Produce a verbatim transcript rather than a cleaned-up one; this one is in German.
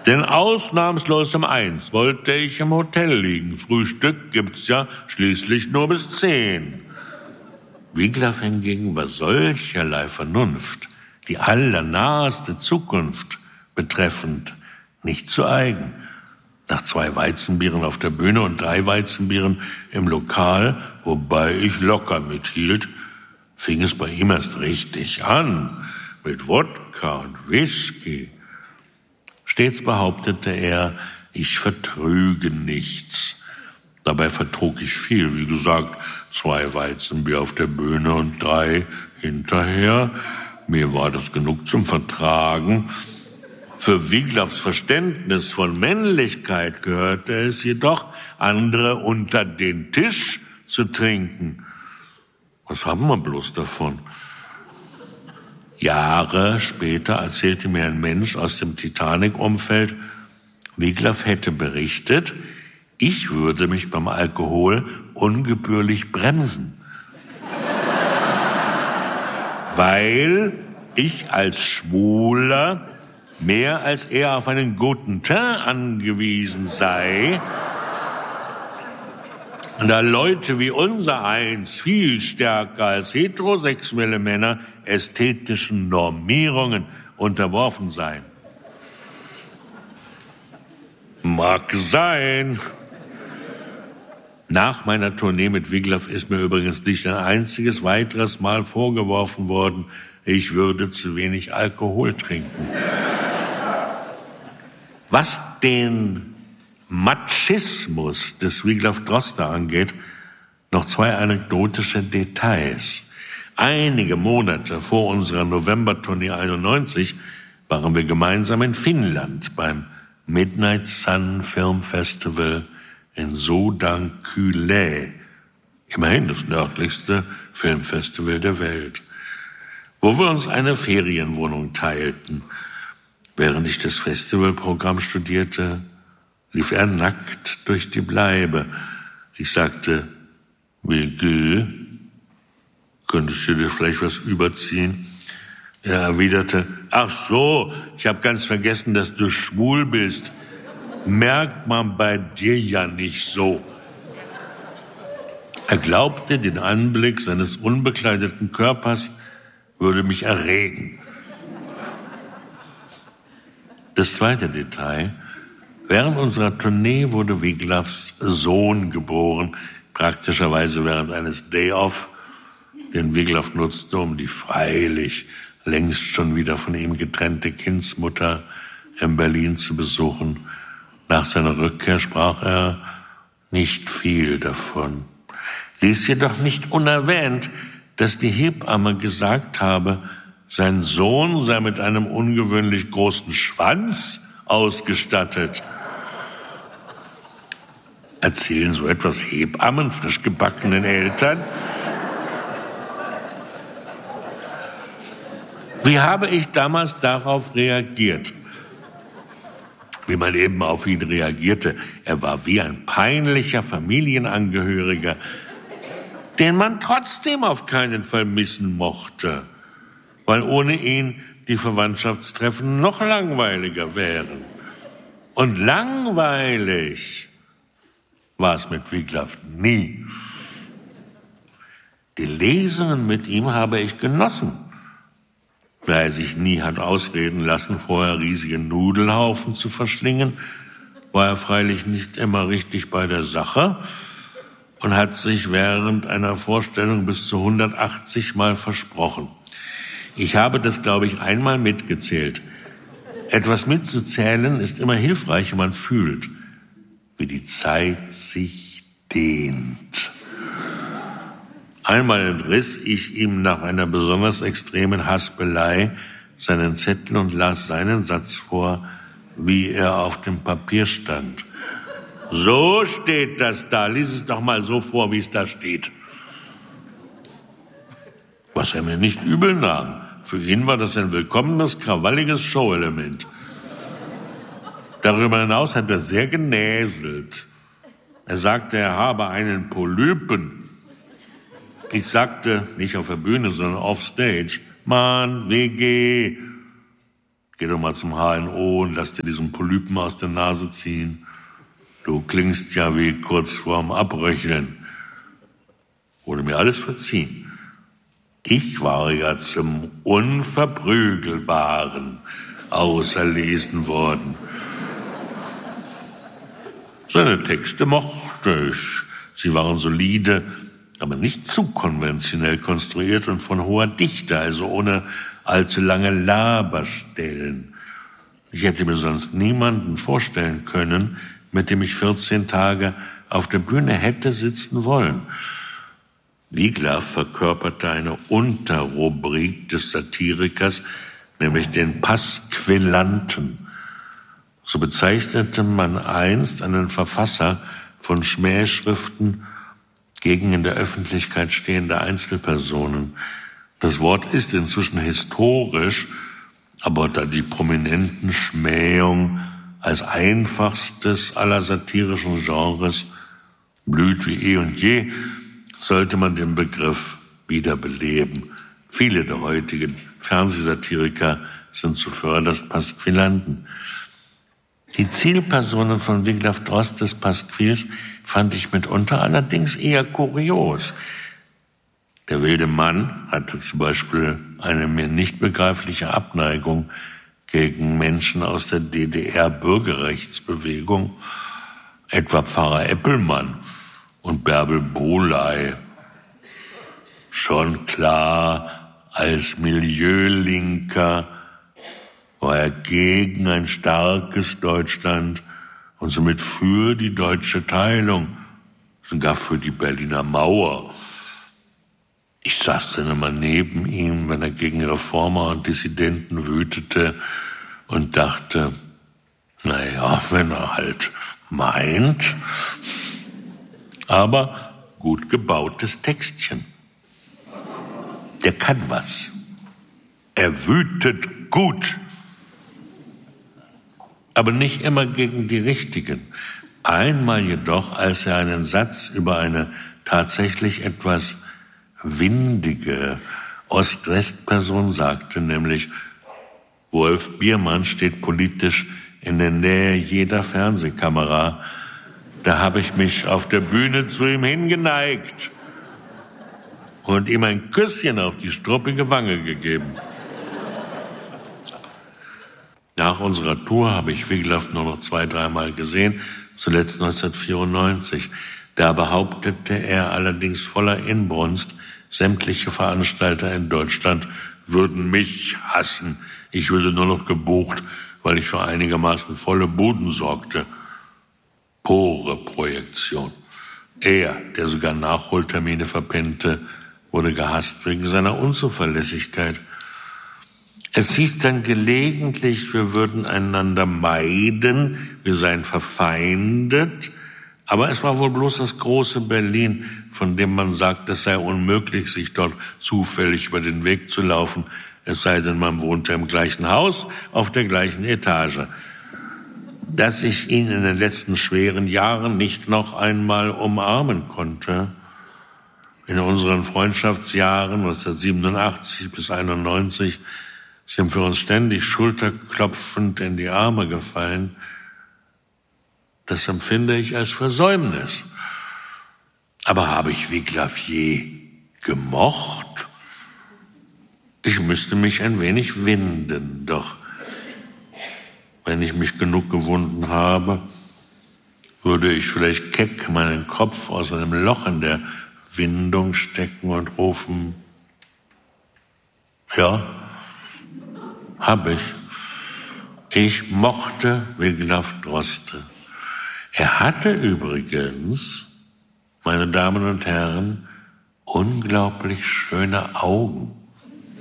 Denn ausnahmslos um eins wollte ich im Hotel liegen. Frühstück gibt's ja schließlich nur bis zehn. Wiglaf hingegen war solcherlei Vernunft, die allernaheste Zukunft betreffend, nicht zu eigen. Nach zwei Weizenbieren auf der Bühne und drei Weizenbieren im Lokal, wobei ich locker mithielt, fing es bei ihm erst richtig an, mit Wodka und Whisky. Stets behauptete er, ich vertrüge nichts. Dabei vertrug ich viel, wie gesagt, zwei Weizenbier auf der Bühne und drei hinterher. Mir war das genug zum Vertragen. Für Wiglafs Verständnis von Männlichkeit gehörte es jedoch, andere unter den Tisch zu trinken. Was haben wir bloß davon? Jahre später erzählte mir ein Mensch aus dem Titanic-Umfeld, Wiglaf hätte berichtet, ich würde mich beim Alkohol ungebührlich bremsen, weil ich als Schwuler mehr als er auf einen guten Teint angewiesen sei, da Leute wie unser eins viel stärker als heterosexuelle Männer ästhetischen Normierungen unterworfen seien. Mag sein. Nach meiner Tournee mit Wiglaf ist mir übrigens nicht ein einziges weiteres Mal vorgeworfen worden, ich würde zu wenig Alkohol trinken. Was den Machismus des Wiglaf Droste angeht, noch zwei anekdotische Details. Einige Monate vor unserer November-Tournee einundneunzig waren wir gemeinsam in Finnland beim Midnight Sun Film Festival in Sodankylä, immerhin das nördlichste Filmfestival der Welt, wo wir uns eine Ferienwohnung teilten. Während ich das Festivalprogramm studierte, lief er nackt durch die Bleibe. Ich sagte, W G, könntest du dir vielleicht was überziehen? Er erwiderte, ach so, ich habe ganz vergessen, dass du schwul bist. Merkt man bei dir ja nicht so. Er glaubte, den Anblick seines unbekleideten Körpers würde mich erregen. Das zweite Detail: Während unserer Tournee wurde Wiglafs Sohn geboren, praktischerweise während eines Day-Off, den Wiglaf nutzte, um die freilich längst schon wieder von ihm getrennte Kindsmutter in Berlin zu besuchen. Nach seiner Rückkehr sprach er nicht viel davon, ließ jedoch nicht unerwähnt, dass die Hebamme gesagt habe, sein Sohn sei mit einem ungewöhnlich großen Schwanz ausgestattet. Erzählen so etwas Hebammen frisch gebackenen Eltern? Wie habe ich damals darauf reagiert? Wie man eben auf ihn reagierte. Er war wie ein peinlicher Familienangehöriger, den man trotzdem auf keinen Fall missen mochte, weil ohne ihn die Verwandtschaftstreffen noch langweiliger wären. Und langweilig war es mit Wiglaf nie. Die Lesungen mit ihm habe ich genossen, da er sich nie hat ausreden lassen, vorher riesige Nudelhaufen zu verschlingen, war er freilich nicht immer richtig bei der Sache und hat sich während einer Vorstellung bis zu hundertachtzig Mal versprochen. Ich habe das, glaube ich, einmal mitgezählt. Etwas mitzuzählen ist immer hilfreich, wenn man fühlt, wie die Zeit sich dehnt. Einmal entriss ich ihm nach einer besonders extremen Haspelei seinen Zettel und las seinen Satz vor, wie er auf dem Papier stand. So steht das da. Lies es doch mal so vor, wie es da steht. Was er mir nicht übel nahm. Für ihn war das ein willkommenes, krawalliges Showelement. Darüber hinaus hat er sehr genäselt. Er sagte, er habe einen Polypen. Ich sagte, nicht auf der Bühne, sondern offstage, Mann, W G, Geh doch mal zum H N O und lass dir diesen Polypen aus der Nase ziehen. Du klingst ja wie kurz vorm Abröcheln. Wurde mir alles verziehen. Ich war ja zum Unverprügelbaren auserlesen worden. Seine Texte mochte ich. Sie waren solide, aber nicht zu konventionell konstruiert und von hoher Dichte, also ohne allzu lange Laberstellen. Ich hätte mir sonst niemanden vorstellen können, mit dem ich vierzehn Tage auf der Bühne hätte sitzen wollen. Wiglaf verkörperte eine Unterrubrik des Satirikers, nämlich den Pasquillanten. So bezeichnete man einst einen Verfasser von Schmähschriften gegen in der Öffentlichkeit stehende Einzelpersonen. Das Wort ist inzwischen historisch, aber da die prominenten Schmähung als einfachstes aller satirischen Genres blüht wie eh und je, sollte man den Begriff wiederbeleben. Viele der heutigen Fernsehsatiriker sind zuvörderst Pasquillanten. Die Zielpersonen von Wiglaf Drostes Pasquils fand ich mitunter allerdings eher kurios. Der wilde Mann hatte zum Beispiel eine mir nicht begreifliche Abneigung gegen Menschen aus der D D R-Bürgerrechtsbewegung, etwa Pfarrer Eppelmann und Bärbel Bohley. Schon klar, als Milieulinker war er gegen ein starkes Deutschland und somit für die deutsche Teilung, sogar für die Berliner Mauer. Ich saß dann immer neben ihm, wenn er gegen Reformer und Dissidenten wütete und dachte, naja, wenn er halt meint. Aber gut gebautes Textchen. Der kann was. Er wütet gut. Aber nicht immer gegen die Richtigen. Einmal jedoch, als er einen Satz über eine tatsächlich etwas windige Ost-West-Person sagte, nämlich Wolf Biermann steht politisch in der Nähe jeder Fernsehkamera. Da habe ich mich auf der Bühne zu ihm hingeneigt und ihm ein Küsschen auf die struppige Wange gegeben. Nach unserer Tour habe ich Wiglaf nur noch zwei, dreimal gesehen, zuletzt neunzehnhundertvierundneunzig. Da behauptete er allerdings voller Inbrunst, sämtliche Veranstalter in Deutschland würden mich hassen. Ich würde nur noch gebucht, weil ich für einigermaßen volle Buden sorgte. Pure Projektion. Er, der sogar Nachholtermine verpennte, wurde gehasst wegen seiner Unzuverlässigkeit. Es hieß dann gelegentlich, wir würden einander meiden, wir seien verfeindet. Aber es war wohl bloß das große Berlin, von dem man sagt, es sei unmöglich, sich dort zufällig über den Weg zu laufen, es sei denn, man wohnte im gleichen Haus, auf der gleichen Etage. Dass ich ihn in den letzten schweren Jahren nicht noch einmal umarmen konnte. In unseren Freundschaftsjahren neunzehnhundertsiebenundachtzig bis einundneunzig sind wir uns ständig schulterklopfend in die Arme gefallen. Das empfinde ich als Versäumnis. Aber habe ich Wiglaf je gemocht? Ich müsste mich ein wenig winden, doch wenn ich mich genug gewunden habe, würde ich vielleicht keck meinen Kopf aus einem Loch in der Windung stecken und rufen, ja, hab ich. Ich mochte Wiglaf Droste. Er hatte übrigens, meine Damen und Herren, unglaublich schöne Augen.